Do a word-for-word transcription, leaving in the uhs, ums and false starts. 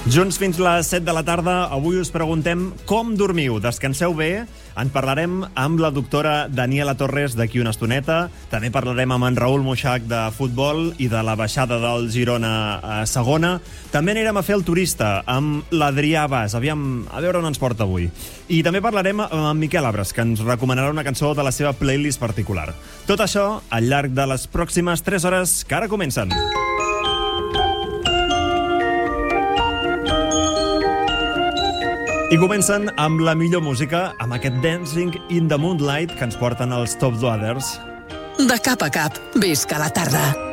Junts fins les set de la tarda. Avui us preguntem com dormiu. Descanseu bé? En parlarem amb la doctora Daniela Torres d'aquí una estoneta. També parlarem amb en Raül Moixach de futbol i de la baixada del Girona a segona. També anirem a fer el turista amb l'Adrià Bas. Aviam, a veure on ens porta avui. I també parlarem amb en Miquel Abres, que ens recomanarà una cançó de la seva playlist particular. Tot això al llarg de les pròximes tres hores que ara comencen. I comencen amb la millor música, amb aquest Dancing in the Moonlight que ens porten els Top Dwellers. De cap a cap, visca la tarda.